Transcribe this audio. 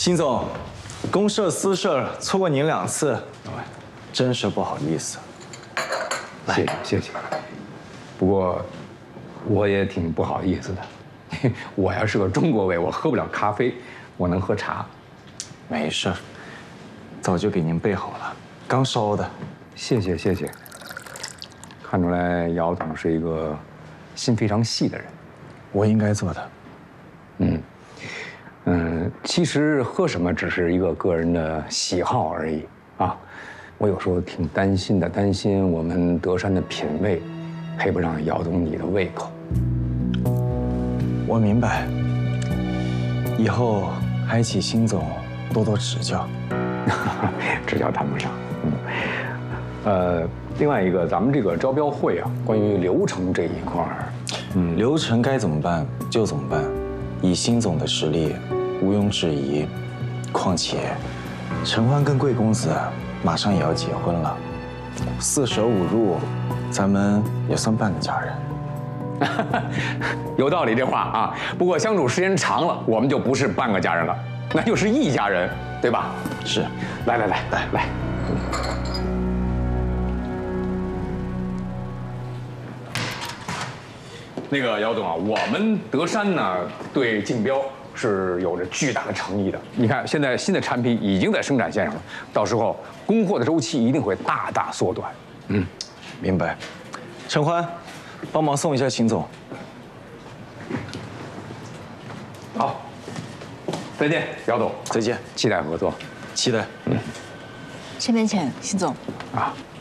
辛总，公事私事错过您2次，真是不好意思。 谢谢。不过我也挺不好意思的，我呀是个中国胃，我喝不了咖啡，我能喝茶。 没事，早就给您备好了，刚烧的。 谢谢。看出来姚总是一个心非常细的人。 我应该做的。 其实喝什么只是一个个人的喜好而已啊。我有时候挺担心的，担心我们德山的品味配不上姚总你的胃口。 我明白，以后还请辛总多多指教。 指教谈不上。另外一个，咱们这个招标会啊，关于流程这一块儿， 流程该怎么办就怎么办，以辛总的实力，毋庸置疑。况且，陈欢跟贵公子马上也要结婚了，4舍5入，咱们也算半个家人。 有道理这话啊。不过相处时间长了，我们就不是半个家人了，那就是一家人，对吧？ 是。 来。那个姚总啊，我们德山呢对竞标是有着巨大的诚意的。你看，现在新的产品已经在生产线上了，到时候供货的周期一定会大大缩短。 明白。陈欢，帮忙送一下秦总。 好，再见，姚总， 再见， 期待合作。 期待。 这边请，辛总。 啊。